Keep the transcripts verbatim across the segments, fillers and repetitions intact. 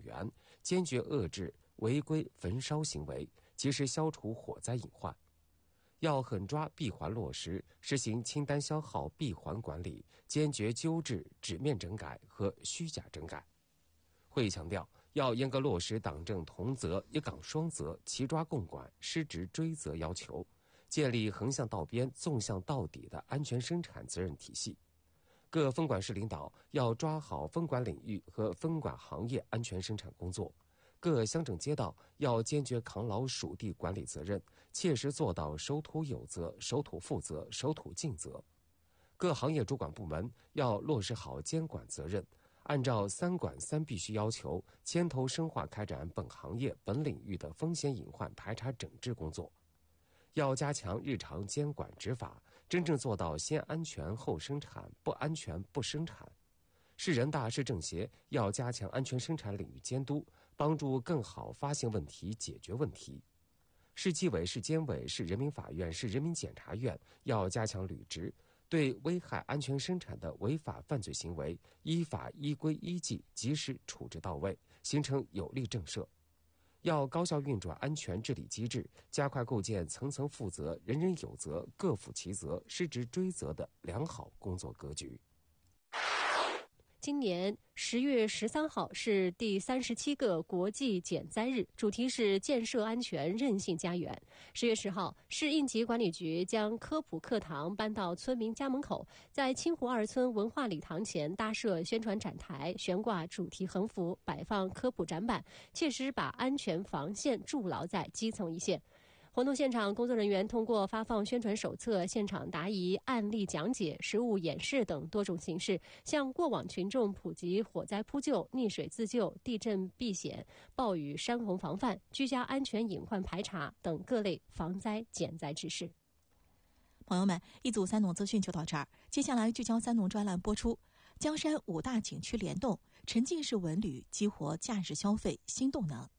源，坚决遏制违规焚烧行为，及时消除火灾隐患。要狠抓闭环落实，实行清单消耗闭环管理，坚决纠治纸面整改和虚假整改。会议强调，要严格落实党政同责、一岗双责、齐抓共管、失职追责要求，建立横向到边、纵向到底的安全生产责任体系。各分管市领导要抓好分管领域和分管行业安全生产工作，各乡镇街道要坚决扛牢属地管理责任，切实做到守土有责、守土负责、守土尽责。各行业主管部门要落实好监管责任，按照三管三必须要求，牵头深化开展本行业本领域的风险隐患排查整治工作。要加强日常监管执法，真正做到先安全后生产，不安全不生产。市人大、市政协要加强安全生产领域监督，帮助更好发现问题、解决问题。市纪委、市监委、市人民法院、市人民检察院要加强履职，对危害安全生产的违法犯罪行为，依法依规依纪及时处置到位，形成有力震慑。要高效运转安全治理机制，加快构建层层负责、人人有责、各负其责、失职追责的良好工作格局。 今年十月十三号是第三十七个国际减灾日，主题是建设安全韧性家园。十月十号，市应急管理局将科普课堂搬到村民家门口，在清湖二村文化礼堂前搭设宣传展台，悬挂主题横幅，摆放科普展板，切实把安全防线筑牢在基层一线。活动现场，工作人员通过发放宣传手册、现场答疑、案例讲解、实物演示等多种形式，向过往群众普及火灾扑救、溺水自救、地震避险、暴雨山洪防范、居家安全隐患排查等各类防灾减灾知识。 朋友们，一组三农资讯就到这儿，接下来聚焦三农专栏播出。江山五大景区联动，沉浸式文旅激活假日消费新动能。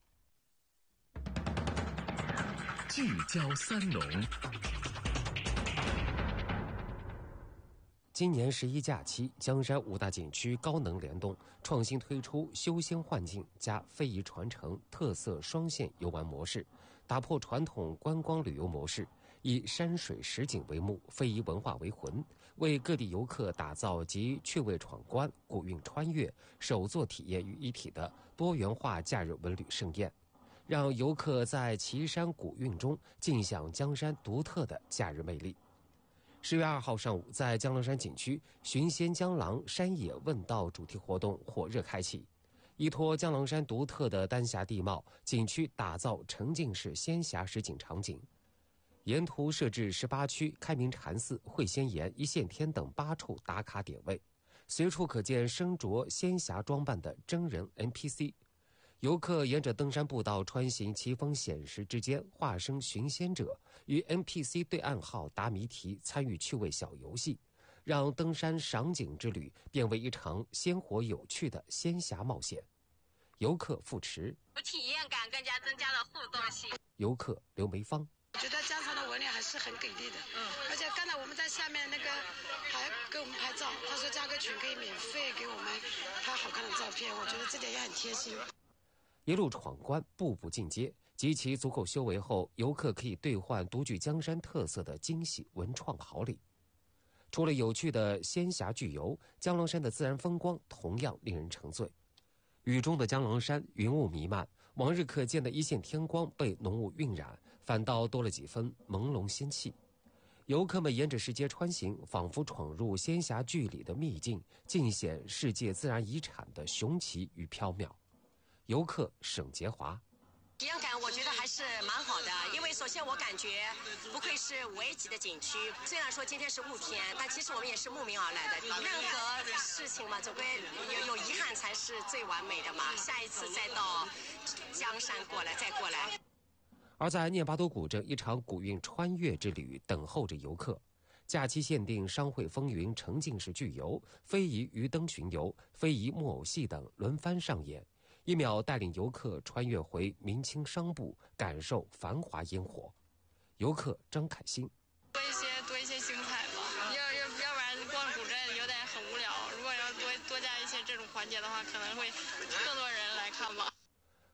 聚焦三农。 今年十一假期，江山五大景区高能联动，创新推出修仙幻境加非遗传承特色双线游玩模式，打破传统观光旅游模式，以山水实景为目，非遗文化为魂，为各地游客打造集趣味闯关、古韵穿越、手作体验于一体的多元化假日文旅盛宴，让游客在奇山古韵中尽享江山独特的假日魅力。十月二号上午，在江郎山景区寻仙江郎山野问道主题活动火热开启，依托江郎山独特的丹霞地貌，景区打造沉浸式仙侠实景场景，沿途设置十八区开明禅寺、会仙岩、一线天等八处打卡点位，随处可见身着仙侠装扮的真人 N P C。游客沿着登山步道穿行奇峰险石之间，化身寻仙者，与 N P C 对暗号、答谜题，参与趣味小游戏，让登山赏景之旅变为一场鲜活有趣的仙侠冒险。游客付驰， 体验感更加增加了互动性。 游客刘梅芳， 我觉得江山的文旅还是很给力的，嗯，而且刚才我们在下面那个还给我们拍照，他说加个群可以免费给我们拍好看的照片，我觉得这点也很贴心。 一路闯关，步步进阶，集齐足够修为后，游客可以兑换独具江山特色的惊喜文创好礼。除了有趣的仙侠巨游，江郎山的自然风光同样令人沉醉。雨中的江郎山云雾弥漫，往日可见的一线天光被浓雾晕染，反倒多了几分朦胧仙气。游客们沿着石阶穿行，仿佛闯入仙侠剧里的秘境，尽显世界自然遗产的雄奇与缥缈。游客沈杰华， 体验感我觉得还是蛮好的，因为首先我感觉不愧是五 A 级的景区，虽然说今天是雾天，但其实我们也是慕名而来的。任何事情嘛，总归有有遗憾才是最完美的嘛。下一次再到江山过来，再过来。 而在聂巴多古镇，一场古韵穿越之旅等候着游客。假期限定商会风云沉浸式巨游、非遗鱼灯巡游、非遗木偶戏等轮番上演。一秒带领游客穿越回明清商埠，感受繁华烟火。游客张凯欣， 多一些多一些精彩吧，要要要不然逛古镇有点很无聊。如果要多多加一些这种环节的话，可能会更多人来看吧。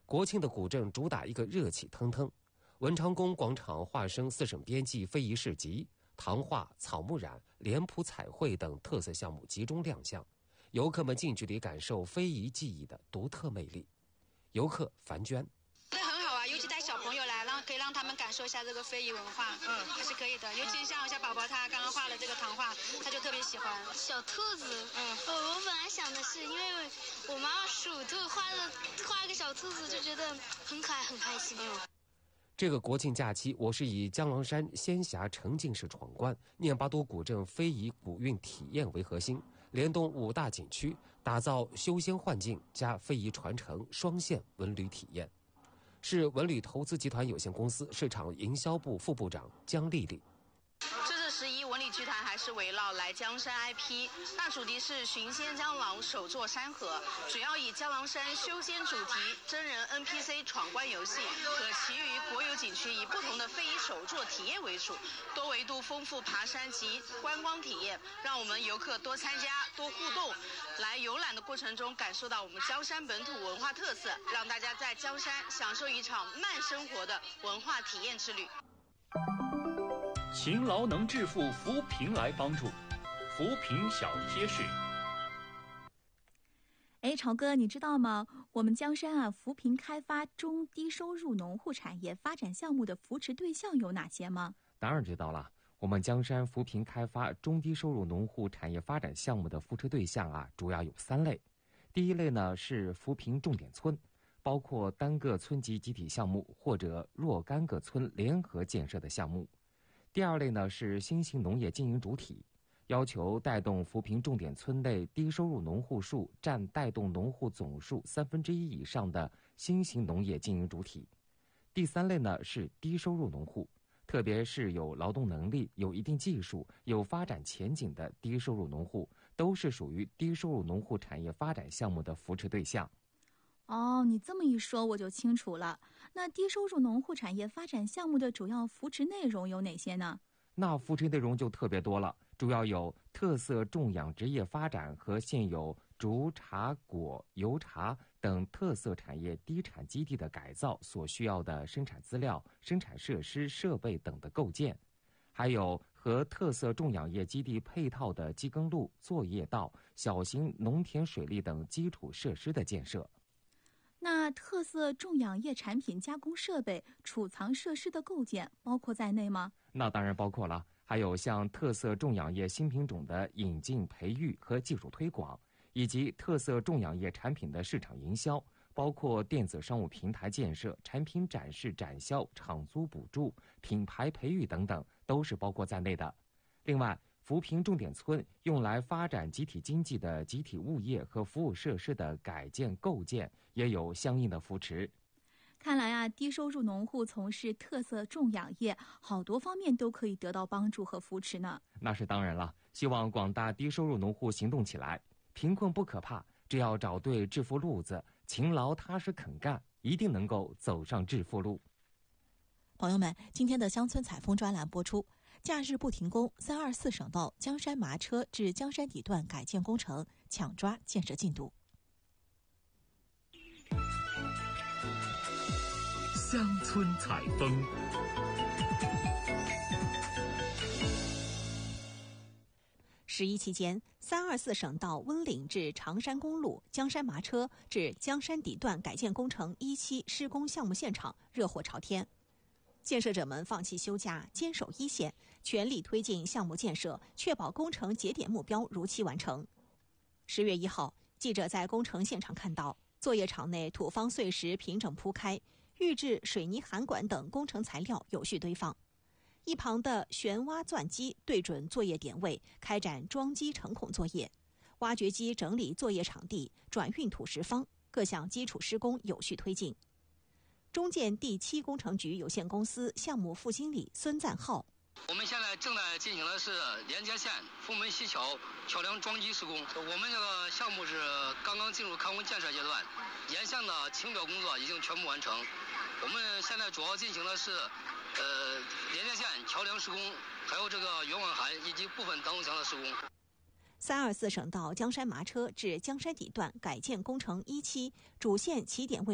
国庆的古镇主打一个热气腾腾，文昌宫广场化身四省边际非遗市集，唐画、草木染、脸谱彩绘等特色项目集中亮相，游客们近距离感受非遗技艺的独特魅力。游客樊娟。 这很好啊，尤其带小朋友来，让可以让他们感受一下这个非遗文化，嗯，还是可以的。尤其像我小宝宝，他刚刚画了这个唐画，他就特别喜欢。 小兔子， 嗯， 我我本来想的是，因为我妈妈属兔，画了画一个小兔子，就觉得很可爱，很开心。 嗯， 这个国庆假期，我是以江郎山仙峡沉浸式闯关、念巴多古镇非遗古韵体验为核心，联动五大景区，打造修仙幻境加非遗传承双线文旅体验。是文旅投资集团有限公司市场营销部副部长姜丽丽。 这次十一文旅剧团还是围绕来江山 I P， 那主题是寻仙江郎手作山河，主要以江郎山修仙主题真人 N P C 闯关游戏和其余国有景区以不同的非遗手作体验为主，多维度丰富爬山及观光体验，让我们游客多参加多互动，来游览的过程中感受到我们江山本土文化特色，让大家在江山享受一场慢生活的文化体验之旅。 勤劳能致富，扶贫来帮助，扶贫小贴士。 哎，朝哥，你知道吗？我们江山啊，扶贫开发中低收入农户产业发展项目的扶持对象有哪些吗？ 当然知道了。我们江山扶贫开发中低收入农户产业发展项目的扶持对象啊，主要有三类。第一类呢是扶贫重点村，包括单个村级集体项目或者若干个村联合建设的项目。第二类呢是新型农业经营主体，要求带动扶贫重点村内低收入农户数占带动农户总数三分之一以上的新型农业经营主体。第三类呢是低收入农户，特别是有劳动能力、有一定技术、有发展前景的低收入农户，都是属于低收入农户产业发展项目的扶持对象。 哦，你这么一说我就清楚了。那低收入农户产业发展项目的主要扶持内容有哪些呢？ 那扶持内容就特别多了，主要有特色种养殖业发展和现有竹、茶、果、油茶等特色产业低产基地的改造所需要的生产资料、生产设施、设备等的构建，还有和特色种养业基地配套的机耕路、作业道、小型农田水利等基础设施的建设。 那特色种养业产品加工设备、储藏设施的构建包括在内吗？ 那当然包括了，还有像特色种养业新品种的引进、培育和技术推广，以及特色种养业产品的市场营销，包括电子商务平台建设、产品展示展销、场租补助、品牌培育等等，都是包括在内的。另外，扶贫重点村用来发展集体经济的集体物业和服务设施的改建构建也有相应的扶持。 看来啊，低收入农户从事特色种养业，好多方面都可以得到帮助和扶持呢。 那是当然了，希望广大低收入农户行动起来，贫困不可怕，只要找对致富路子，勤劳踏实肯干，一定能够走上致富路。 朋友们，今天的乡村采风专栏播出。假日不停工，三二四省道江山麻车至江山底段改建工程抢抓建设进度。 乡村采风。 十一期间，三二四省道温岭至长山公路江山麻车至江山底段改建工程一期施工项目现场热火朝天。建设者们放弃休假，坚守一线，全力推进项目建设，确保工程节点目标如期完成。十月一号，记者在工程现场看到，作业场内土方碎石平整铺开，预制水泥涵管等工程材料有序堆放。一旁的旋挖钻机对准作业点位，开展装机成孔作业；挖掘机整理作业场地，转运土石方，各项基础施工有序推进。中建第七工程局有限公司项目副经理孙赞浩： 我们现在正在进行的是连接线凤门西桥桥梁装机施工。我们这个项目是刚刚进入开工建设阶段，沿线的清表工作已经全部完成。我们现在主要进行的是呃连接线桥梁施工，还有这个圆网涵以及部分挡土墙的施工。 三二四省道江山麻车至江山底段改建工程一期主线起点位